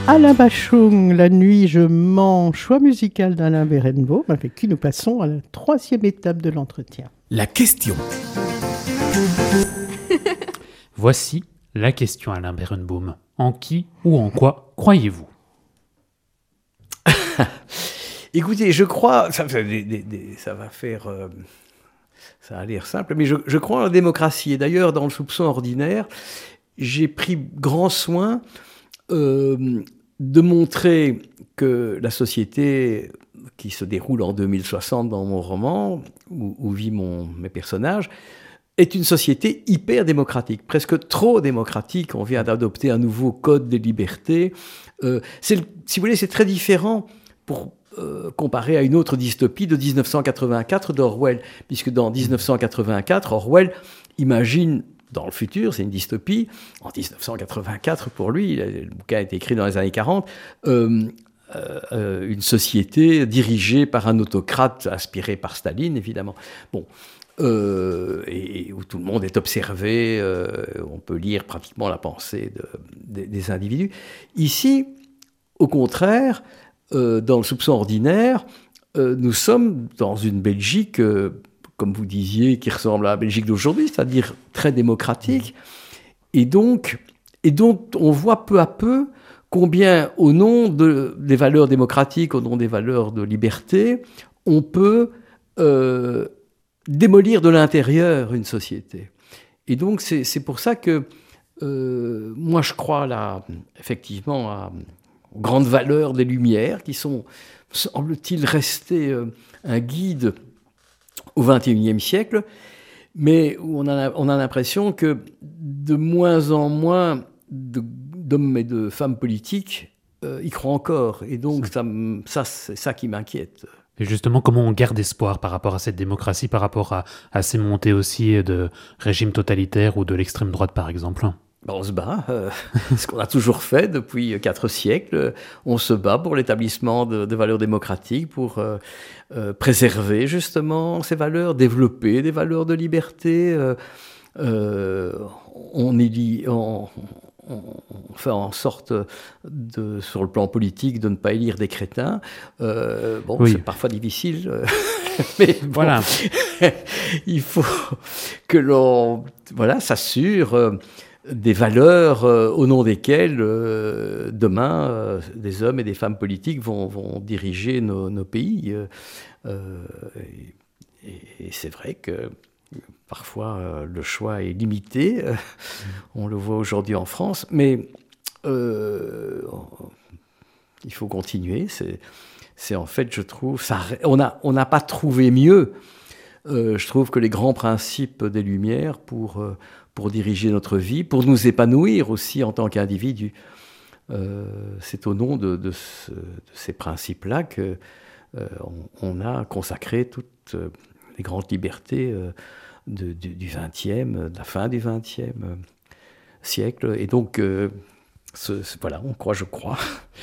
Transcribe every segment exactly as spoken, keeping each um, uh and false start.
Alain Bachung, La nuit je mens, choix musical d'Alain Berenbaum, avec qui nous passons à la troisième étape de l'entretien. La question. Voici la question, Alain Berenbaum. En qui ou en quoi croyez-vous ? Écoutez, je crois, ça, ça, ça va faire, euh, ça a l'air simple, mais je, je crois en la démocratie. Et d'ailleurs, dans le soupçon ordinaire, j'ai pris grand soin euh, de montrer que la société qui se déroule en deux mille soixante dans mon roman, où, où vivent mon, mes personnages, est une société hyper démocratique, presque trop démocratique. On vient d'adopter un nouveau code des libertés. Euh, c'est, si vous voulez, c'est très différent pour euh, comparer à une autre dystopie de dix-neuf cent quatre-vingt-quatre d'Orwell, puisque dans dix-neuf cent quatre-vingt-quatre, Orwell imagine dans le futur, c'est une dystopie, en dix-neuf cent quatre-vingt-quatre pour lui, le bouquin a été écrit dans les années quarante, euh, euh, une société dirigée par un autocrate inspiré par Staline, évidemment. Bon. Euh, et où tout le monde est observé, euh, on peut lire pratiquement la pensée de, de, des individus. Ici, au contraire, euh, dans le soupçon ordinaire, euh, nous sommes dans une Belgique, euh, comme vous disiez, qui ressemble à la Belgique d'aujourd'hui, c'est-à-dire très démocratique, et donc, et dont on voit peu à peu combien, au nom de, des valeurs démocratiques, au nom des valeurs de liberté, on peut euh, démolir de l'intérieur une société. Et donc, c'est, c'est pour ça que euh, moi, je crois là, effectivement à, aux grandes valeurs des Lumières, qui sont, semble-t-il, restées euh, un guide au vingt et unième siècle, mais où on a, on a l'impression que de moins en moins de, d'hommes et de femmes politiques euh, y croient encore. Et donc, ça, ça, c'est ça qui m'inquiète. Et justement, comment on garde espoir par rapport à cette démocratie, par rapport à, à ces montées aussi de régimes totalitaires ou de l'extrême droite, par exemple ? Ben on se bat, euh, ce qu'on a toujours fait depuis quatre siècles. On se bat pour l'établissement de, de valeurs démocratiques, pour euh, euh, préserver justement ces valeurs, développer des valeurs de liberté. Euh, euh, on, élit, on, on, on fait en sorte, de, sur le plan politique, de ne pas élire des crétins. Euh, bon, oui. C'est parfois difficile, mais bon, voilà. Il faut que l'on voilà, s'assure euh, des valeurs euh, au nom desquelles euh, demain euh, des hommes et des femmes politiques vont, vont diriger nos, nos pays. Euh, et, et c'est vrai que parfois euh, le choix est limité, euh, on le voit aujourd'hui en France, mais euh, il faut continuer. C'est, c'est en fait, je trouve, ça, on n'a on n'a pas trouvé mieux. Euh, je trouve que les grands principes des Lumières pour, euh, pour diriger notre vie, pour nous épanouir aussi en tant qu'individus, euh, c'est au nom de, de, ce, de ces principes-là qu'on euh, on a consacré toutes les grandes libertés euh, de, du, du vingtième, de la fin du vingtième siècle. Et donc, euh, ce, ce, voilà, on croit, je crois.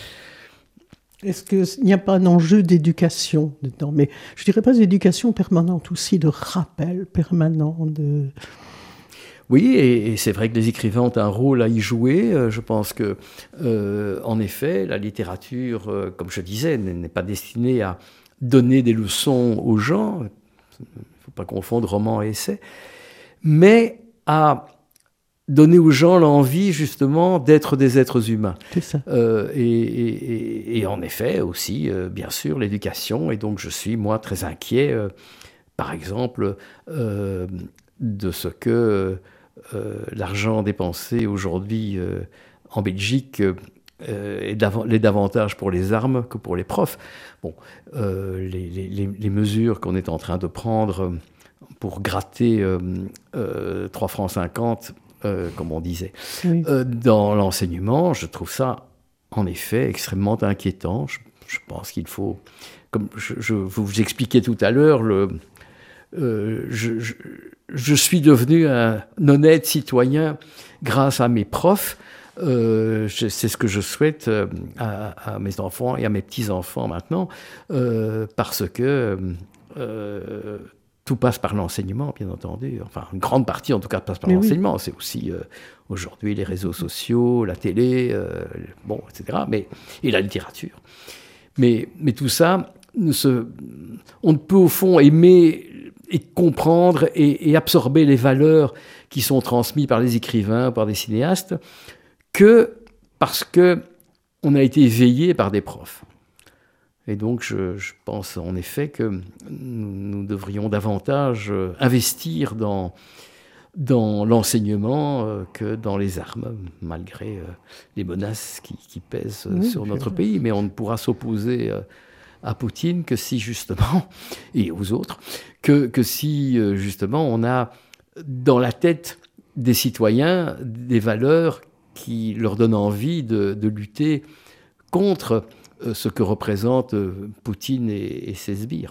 Est-ce qu'il n'y a pas un enjeu d'éducation dedans ? Mais je ne dirais pas d'éducation permanente aussi, de rappel permanent. De... Oui, et, et c'est vrai que les écrivains ont un rôle à y jouer. Euh, je pense que, euh, en effet, la littérature, euh, comme je disais, n'est pas destinée à donner des leçons aux gens. Il ne faut pas confondre roman et essai. Mais à donner aux gens l'envie, justement, d'être des êtres humains. C'est ça. Euh, et, et, et en effet, aussi, euh, bien sûr, l'éducation. Et donc, je suis, moi, très inquiet, euh, par exemple, euh, de ce que euh, l'argent dépensé aujourd'hui euh, en Belgique euh, est, dav- est davantage pour les armes que pour les profs. Bon, euh, les, les, les mesures qu'on est en train de prendre pour gratter euh, euh, trois francs cinquante, Euh, comme on disait. Oui. Euh, dans l'enseignement, je trouve ça, en effet, extrêmement inquiétant. Je, je pense qu'il faut, comme je, je vous expliquais tout à l'heure, le, euh, je, je, je suis devenu un honnête citoyen grâce à mes profs. Euh, je, c'est ce que je souhaite euh, à, à mes enfants et à mes petits-enfants maintenant, euh, parce que euh, tout passe par l'enseignement, bien entendu. Enfin, une grande partie, en tout cas, passe par Mais l'enseignement. oui. C'est aussi, euh, aujourd'hui, les réseaux sociaux, la télé, euh, bon, et cetera. Mais, et la littérature. Mais, mais tout ça, ne se, on ne peut, au fond, aimer et comprendre et, et absorber les valeurs qui sont transmises par les écrivains, par des cinéastes, que parce qu'on a été éveillé par des profs. Et donc, je, je pense en effet que nous, nous devrions davantage investir dans, dans l'enseignement euh, que dans les armes, malgré euh, les menaces qui, qui pèsent Oui, sur notre je... pays. Mais on ne pourra s'opposer euh, à Poutine que si, justement, et aux autres, que, que si, euh, justement, on a dans la tête des citoyens des valeurs qui leur donnent envie de, de lutter contre ce que représentent Poutine et, et ses sbires.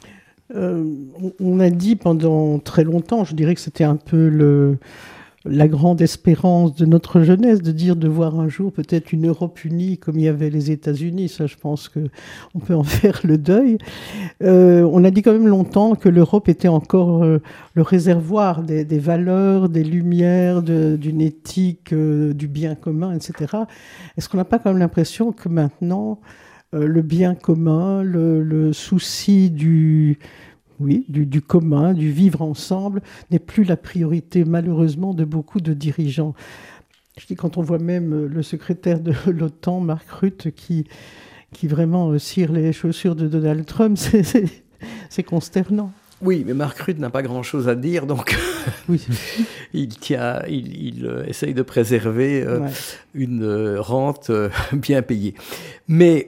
Euh, on a dit pendant très longtemps, je dirais que c'était un peu le, la grande espérance de notre jeunesse, de dire de voir un jour peut-être une Europe unie comme il y avait les États-Unis. Ça, je pense qu'on peut en faire le deuil. Euh, on a dit quand même longtemps que l'Europe était encore euh, le réservoir des, des valeurs, des lumières, de, d'une éthique, euh, du bien commun, et cetera. Est-ce qu'on n'a pas quand même l'impression que maintenant, euh, le bien commun, le, le souci du... Oui, du, du commun, du vivre ensemble, n'est plus la priorité, malheureusement, de beaucoup de dirigeants. Je dis, quand on voit même le secrétaire de l'OTAN, Mark Rutte, qui, qui vraiment cire les chaussures de Donald Trump, c'est, c'est, c'est consternant. Oui, mais Mark Rutte n'a pas grand-chose à dire, donc oui. il, tient, il, il euh, essaye de préserver euh, ouais. une euh, rente euh, bien payée. Mais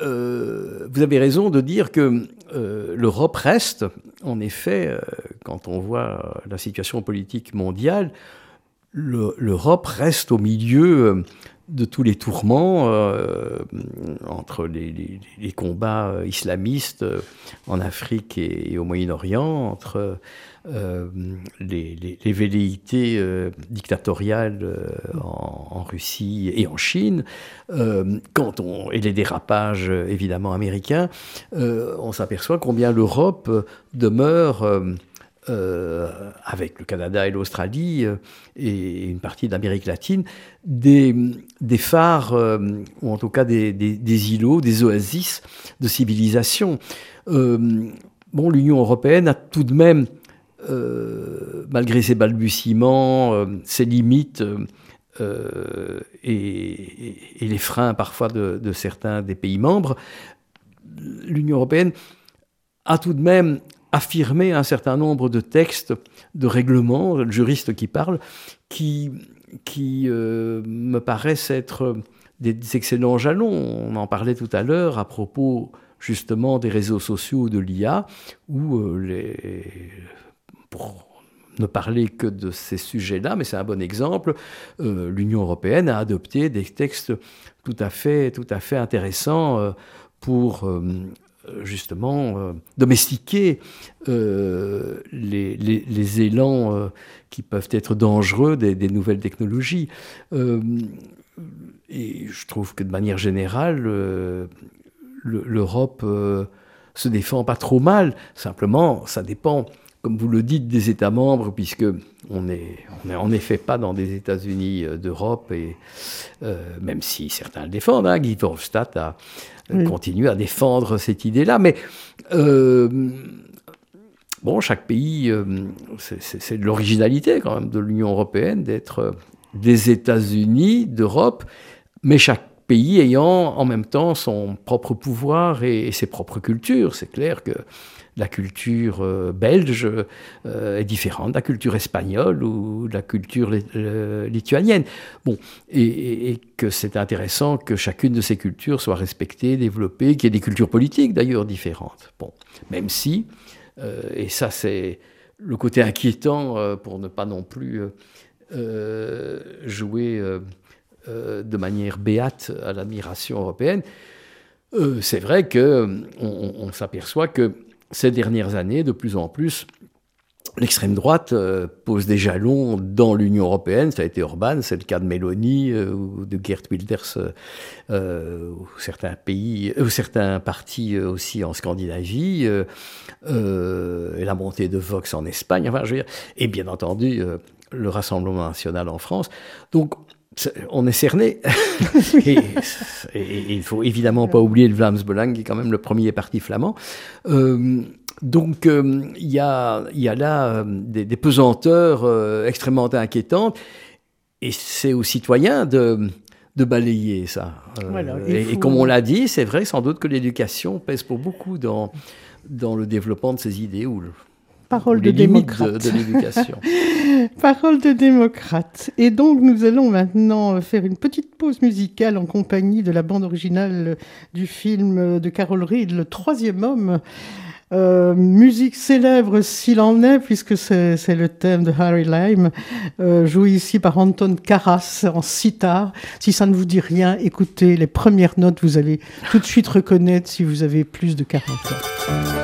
euh, vous avez raison de dire que Euh, l'Europe reste, en effet, euh, quand on voit la situation politique mondiale, le, l'Europe reste au milieu de tous les tourments euh, entre les, les, les combats islamistes en Afrique et, et au Moyen-Orient, entre euh, les, les, les velléités euh, dictatoriales euh, en, en Russie et en Chine, euh, quand on, et les dérapages évidemment américains, euh, on s'aperçoit combien l'Europe demeure... Euh, Euh, avec le Canada et l'Australie euh, et une partie de l'Amérique latine, des, des phares, euh, ou en tout cas des, des, des îlots, des oasis de civilisation. Euh, bon, l'Union européenne a tout de même, euh, malgré ses balbutiements, euh, ses limites euh, et, et, et les freins parfois de, de certains des pays membres, l'Union européenne a tout de même affirmer un certain nombre de textes, de règlements, le juriste qui parle, qui, qui euh, me paraissent être des, des excellents jalons. On en parlait tout à l'heure à propos justement des réseaux sociaux, de l'I A, où euh, les, pour ne parler que de ces sujets-là, mais c'est un bon exemple, euh, l'Union européenne a adopté des textes tout à fait, tout à fait intéressants euh, pour... Euh, justement euh, domestiquer euh, les, les, les élans euh, qui peuvent être dangereux des, des nouvelles technologies. Euh, et je trouve que de manière générale, euh, le, l'Europe euh, se défend pas trop mal. Simplement, ça dépend, comme vous le dites, des États membres, puisque on n'est on est en effet pas dans des États-Unis d'Europe, et euh, même si certains le défendent, hein, Guy Verhofstadt a oui. continue à défendre cette idée-là. Mais euh, bon, chaque pays, euh, c'est, c'est, c'est de l'originalité quand même de l'Union européenne d'être des États-Unis d'Europe, mais chaque pays ayant en même temps son propre pouvoir et, et ses propres cultures. C'est clair que la culture euh, belge euh, est différente de la culture espagnole ou de la culture euh, lituanienne. Bon, et, et, et que c'est intéressant que chacune de ces cultures soit respectée, développée, qu'il y ait des cultures politiques d'ailleurs différentes. Bon, même si, euh, et ça c'est le côté inquiétant euh, pour ne pas non plus euh, jouer euh, euh, de manière béate à l'admiration européenne, euh, c'est vrai qu'on on, on s'aperçoit que ces dernières années, de plus en plus, l'extrême droite euh, pose des jalons dans l'Union européenne. Ça a été Orban, c'est le cas de Meloni euh, ou de Geert Wilders, euh, ou certains pays, ou certains partis euh, aussi en Scandinavie, euh, euh, et la montée de Vox en Espagne. Enfin, je veux dire, et bien entendu euh, le Rassemblement national en France. Donc on est cerné. et, et il faut évidemment pas oublier le Vlaams Belang, qui est quand même le premier parti flamand. Euh, donc, il euh, y, a, y a là euh, des, des pesanteurs euh, extrêmement inquiétantes. Et c'est aux citoyens de, de balayer ça. Euh, voilà, et, faut... et comme on l'a dit, c'est vrai sans doute que l'éducation pèse pour beaucoup dans, dans le développement de ces idées ou le, Parole de démocrate. De, de l'éducation. Parole de démocrate. Et donc, nous allons maintenant faire une petite pause musicale en compagnie de la bande originale du film de Carol Reed, Le Troisième Homme. Euh, musique célèbre s'il en est, puisque c'est, c'est le thème de Harry Lime, euh, joué ici par Anton Karas en sitar. Si ça ne vous dit rien, écoutez les premières notes, vous allez tout de suite reconnaître si vous avez plus de quarante ans.